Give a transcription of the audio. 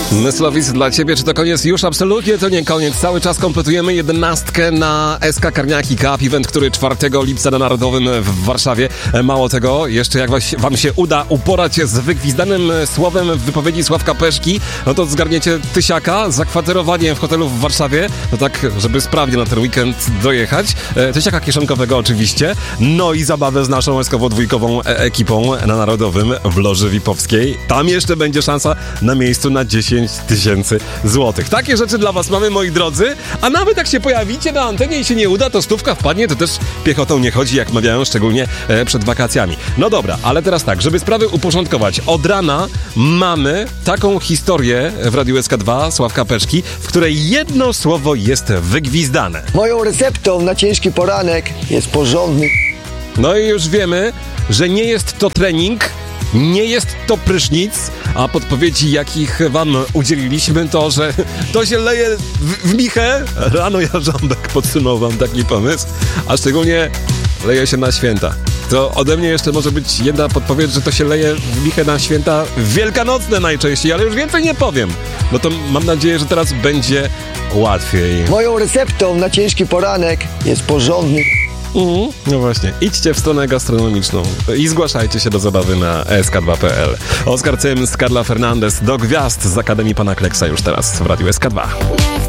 Myslowic dla ciebie, czy to koniec? Już absolutnie to nie koniec. Cały czas kompletujemy 11 na SK Karniaki Cup, event, który 4 lipca na Narodowym w Warszawie. Mało tego, jeszcze jak wam się uda uporać się z wygwizdanym słowem w wypowiedzi Sławka Peszki, no to zgarniecie tysiaka, zakwaterowanie w hotelu w Warszawie, no tak, żeby sprawnie na ten weekend dojechać. Tysiaka kieszonkowego oczywiście, no i zabawę z naszą SKW-dwójkową ekipą na Narodowym w Loży VIP-owskiej. Tam jeszcze będzie szansa na miejscu na 10 000 złotych. Takie rzeczy dla was mamy, moi drodzy, a nawet jak się pojawicie na antenie i się nie uda, to 100 wpadnie, to też piechotą nie chodzi, jak mawiają, szczególnie przed wakacjami. No dobra, ale teraz tak, żeby sprawy uporządkować. Od rana mamy taką historię w Radiu SK2 Sławka Peszki, w której jedno słowo jest wygwizdane. Moją receptą na ciężki poranek jest porządny. No i już wiemy, że nie jest to trening, nie jest to prysznic, a podpowiedzi, jakich wam udzieliliśmy, to, że to się leje w michę. Rano Jarząbek podsunął wam taki pomysł, a szczególnie leje się na święta. To ode mnie jeszcze może być jedna podpowiedź, że to się leje w michę na święta wielkanocne najczęściej, ale już więcej nie powiem. No to mam nadzieję, że teraz będzie łatwiej. Moją receptą na ciężki poranek jest porządny. No właśnie, idźcie w stronę gastronomiczną i zgłaszajcie się do zabawy na sk2.pl. Oskar Cyms, Carla Fernandez do gwiazd z Akademii Pana Kleksa już teraz w Radiu SK2.